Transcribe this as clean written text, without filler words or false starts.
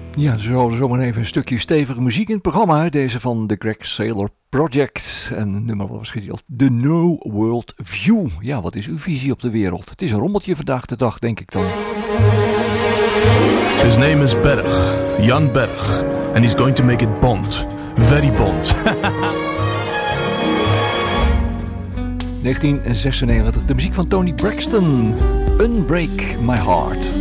Ja, zomaar even een stukje stevige muziek in het programma. Deze van de Greg Saylor Project. En het nummer was getiteld The New World View. Ja, wat is uw visie op de wereld? Het is een rommeltje vandaag de dag, denk ik dan. His name is Berg, Jan Berg. And he's going to make it Bond. Very Bond. 1996, de muziek van Tony Braxton. Unbreak My Heart.